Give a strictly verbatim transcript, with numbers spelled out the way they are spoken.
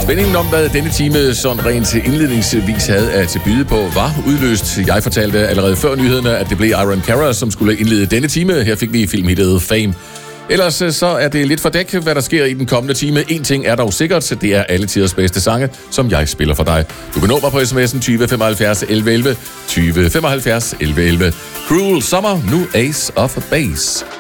Spændingen om, hvad denne time sådan rent indledningsvis havde at byde på, var udløst. Jeg fortalte allerede før nyhederne, at det blev Iron Cara, som skulle indlede denne time. Her fik vi filmhittet Fame. Ellers så er det lidt for dæk, hvad der sker i den kommende time. En ting er dog sikkert, det er alle tiders bedste sange, som jeg spiller for dig. Du kan nå mig på sms'en tyve femoghalvfjerds elleve elleve, tyve femoghalvfjerds elleve elleve. Cruel Summer, nu Ace of Base.